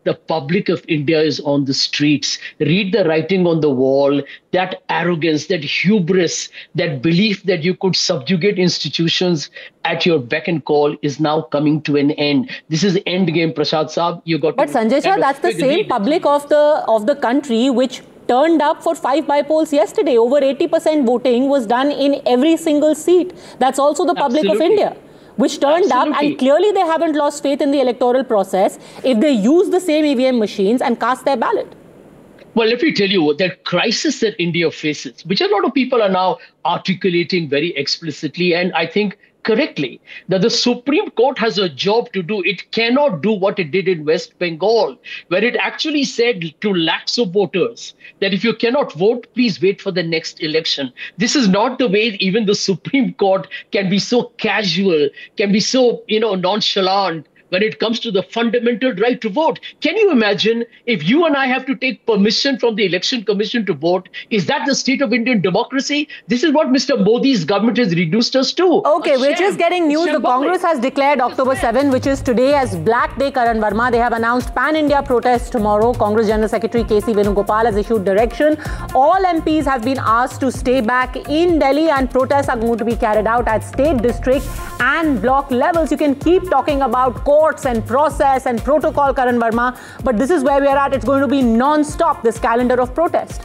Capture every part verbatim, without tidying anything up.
the public of India is on the streets. Read the writing on the wall. That arrogance, that hubris, that belief that you could subjugate institutions at your beck and call is now coming to an end. This is end game, Prashad Saab. You got. But Sanjay Shah, that's the same public of the of the country which turned up for five by-polls yesterday. Over eighty percent voting was done in every single seat. That's also the public Absolutely. of India, which turned Absolutely. up, and clearly they haven't lost faith in the electoral process if they use the same E V M machines and cast their ballot. Well, let me tell you, that crisis that India faces, which a lot of people are now articulating very explicitly, and I think correctly, that the Supreme Court has a job to do. It cannot do what it did in West Bengal, where it actually said to lakhs of voters that if you cannot vote, please wait for the next election. This is not the way even the Supreme Court can be so casual, can be so, you know, nonchalant when it comes to the fundamental right to vote. Can you imagine if you and I have to take permission from the Election Commission to vote? Is that the state of Indian democracy? This is what Mister Modi's government has reduced us to. Okay, we're just getting news. The Congress has declared October seventh, which is today, as Black Day, Karan Verma. They have announced pan-India protest tomorrow. Congress General Secretary K C Venugopal has issued direction. All M Ps have been asked to stay back in Delhi, and protests are going to be carried out at state, district and block levels. You can keep talking about courts and process and protocol, Karan Verma, but this is where we are at. It's going to be non-stop, this calendar of protest.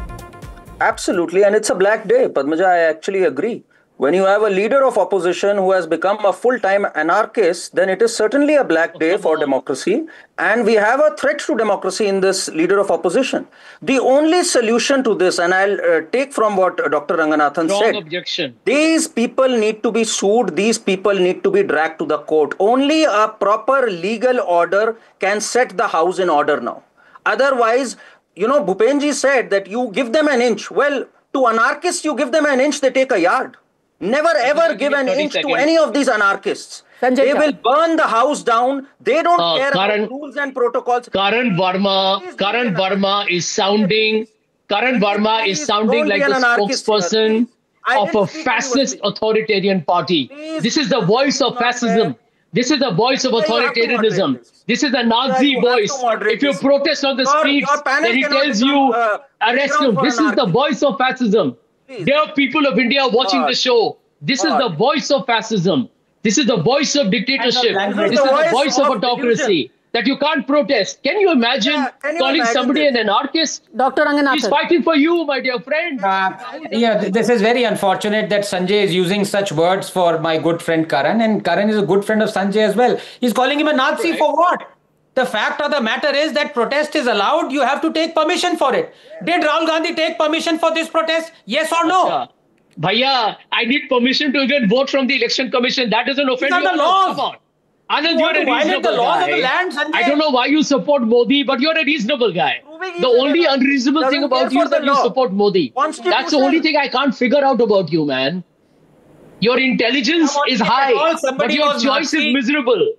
Absolutely, and it's a black day, Padmaja. I actually agree. When you have a leader of opposition who has become a full-time anarchist, then it is certainly a black day for democracy. And we have a threat to democracy in this leader of opposition. The only solution to this, and I'll uh, take from what Doctor Ranganathan Strong said, objection. These people need to be sued. These people need to be dragged to the court. Only a proper legal order can set the house in order now. Otherwise, you know, Bhupenji said that you give them an inch. Well, to anarchists, you give them an inch, they take a yard. Never ever give an inch to any of these anarchists. Sanjay They Shah. will burn the house down. They don't Uh, care Karan- about rules and protocols. Karan Verma, Please Karan don't be an Verma is sounding, Karan Verma is Please sounding don't like be the an anarchist here, spokesperson please. I of didn't a speak fascist anyway. authoritarian party. Please, This is the voice of not fair. fascism. This is the voice of Sanjay, you have to authoritarianism. moderate this. This is a Nazi Sanjay, you have to voice. moderate If you this. protest on the Your- streets, your panel then he cannot tells become, you, uh, arrest playground him. for This is the anarchy. voice of fascism. Please. There are people of India watching God. the show. This is God. the voice of fascism. This is the voice of dictatorship. And This the is the voice voice of of autocracy. That you can't protest. Can you imagine Yeah, can you calling imagine somebody this? an anarchist? Doctor He's Ranganathan. fighting for you, my dear friend. Uh, yeah, th- this is very unfortunate that Sanjay is using such words for my good friend Karan, and Karan is a good friend of Sanjay as well. He's calling him a Nazi Right. for what? The fact of the matter is that protest is allowed. You have to take permission for it. Did Rahul Gandhi take permission for this protest? Yes or no? Uh, Bhaiya, I need permission to even vote from the election commission. That doesn't offend These are you. the laws. Come on. Anand, You you're want a to violate reasonable the laws guy. of the land, Sanjay? I don't know why you support Modi, but you're a reasonable guy. Proving The he's only an- unreasonable doesn't thing about care you for is that the you law. support Modi. That's the Constitution. only thing I can't figure out about you, man. Your intelligence Come on, is if at high, all but somebody your was choice Nazi- is miserable.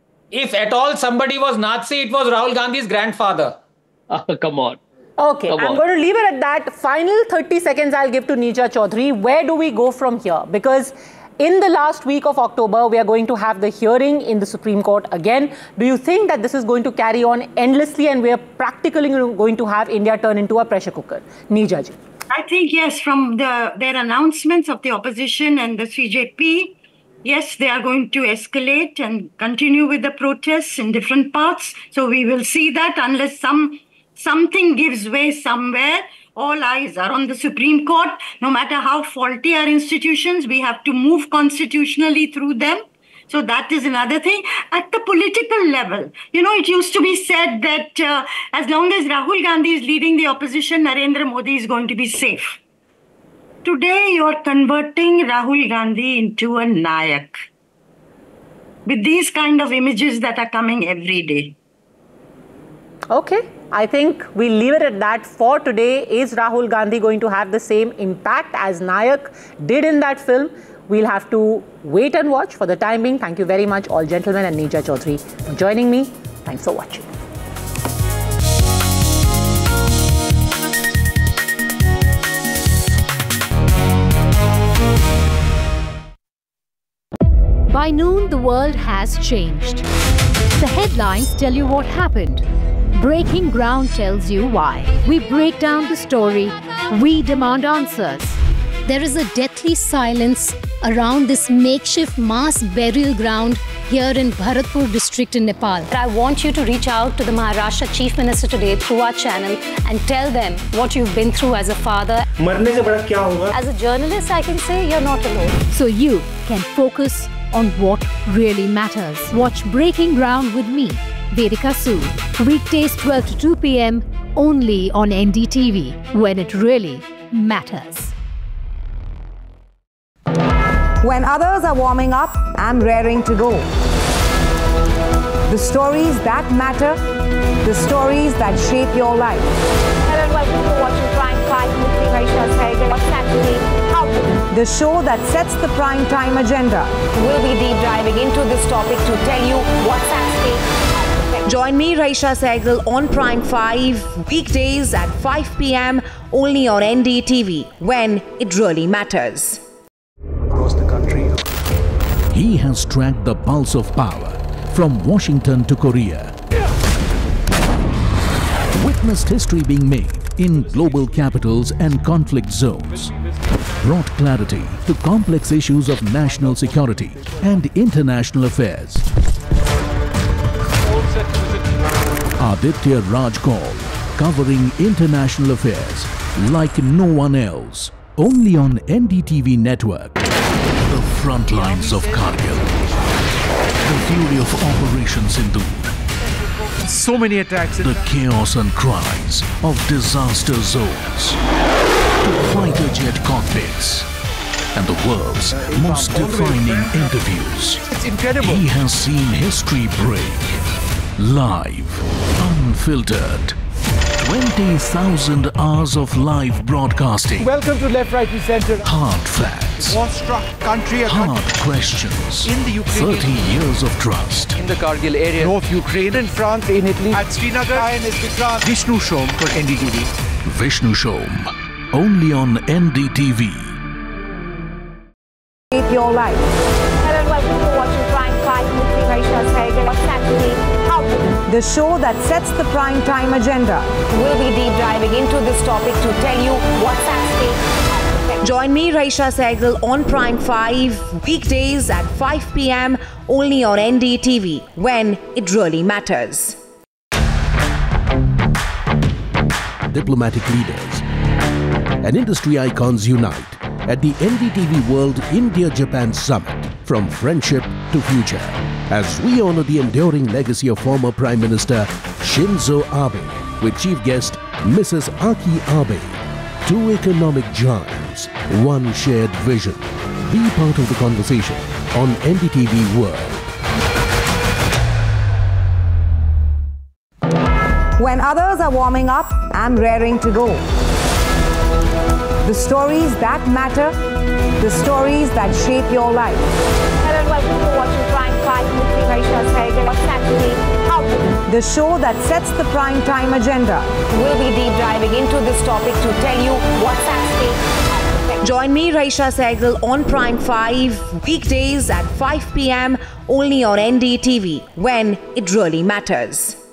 If at all somebody was Nazi, it was Rahul Gandhi's grandfather. Ah, come on. Okay, Come I'm on. going to leave it at that. Final thirty seconds I'll give to Neeja Chaudhary. Where do we go from here? Because in the last week of October, we are going to have the hearing in the Supreme Court again. Do you think that this is going to carry on endlessly and we are practically going to have India turn into a pressure cooker? Neeja ji. I think, yes, from the their announcements of the opposition and the C J P, yes, they are going to escalate and continue with the protests in different parts. So we will see that unless some something gives way somewhere. All eyes are on the Supreme Court. No matter how faulty our institutions, we have to move constitutionally through them. So that is another thing. At the political level, you know, it used to be said that uh, as long as Rahul Gandhi is leading the opposition, Narendra Modi is going to be safe. Today, you are converting Rahul Gandhi into a Nayak with these kind of images that are coming every day. Okay, I think we'll leave it at that for today. Is Rahul Gandhi going to have the same impact as Nayak did in that film? We'll have to wait and watch. For the time being, thank you very much, all gentlemen, and Neeja Chaudhary for joining me. Thanks for watching. By noon, the world has changed. The headlines tell you what happened. Breaking Ground tells you why. We break down the story. We demand answers. There is a deathly silence around this makeshift mass burial ground here in Bharatpur district in Nepal. I want you to reach out to the Maharashtra Chief Minister today through our channel and tell them what you've been through as a father. As a journalist, I can say you're not alone. So you can focus on what really matters. Watch Breaking Ground with me, Vedika Sood. Weekdays twelve to two p m only on N D T V, when it really matters. When others are warming up, I'm raring to go. The stories that matter, the stories that shape your life. Hello and welcome to watching Prime five with me, Raisha Sehgal. What's actually happening? The show that sets the prime time agenda. We'll be deep diving into this topic to tell you what's at stake. Join me, Raisha Sehgal, on Prime five, weekdays at five p m only on N D T V, when it really matters. Across the country, he has tracked the pulse of power from Washington to Korea. Witnessed history being made in global capitals and conflict zones. Brought clarity to complex issues of national security and international affairs. Aditya Raj Kaul, covering international affairs like no one else. Only on N D T V network. The front lines of Kargil. The fury of Operation Sindoor. So many attacks. The chaos and cries of disaster zones. To fighter jet cockpits. And the world's most defining interviews. It's incredible. He has seen history break. Live. Unfiltered. twenty thousand hours of live broadcasting. Welcome to Left, Right and Center. Hard facts. War-struck country. Hard questions. In the Ukraine. thirty years of trust. In the Kargil area. North Ukraine. In France. In Italy. At Srinagar. And Vishnu Shom for N D T V. Vishnu Shom. Only on N D T V. Shape your life. Hello and welcome to watching Prime five with me, Raisha Sehgal. What's actually happening? The show that sets the prime time agenda. We'll be deep diving into this topic to tell you what's at stake. Join me, Raisha Sehgal, on Prime five, weekdays at five p m only on N D T V, when it really matters. Diplomatic leaders and industry icons unite at the N D T V World India-Japan Summit, from friendship to future, as we honor the enduring legacy of former Prime Minister Shinzo Abe with chief guest Missus Aki Abe. Two economic giants, one shared vision. Be part of the conversation on N D T V World. When others are warming up, I'm raring to go. The stories that matter, the stories that shape your life. Hello and welcome to watching Prime five with me, Raisha Sehgal. What's actually happening? The show that sets the prime time agenda. We'll be deep diving into this topic to tell you what's at stake. Join me, Raisha Sehgal, on Prime five, weekdays at five p m only on N D T V, when it really matters.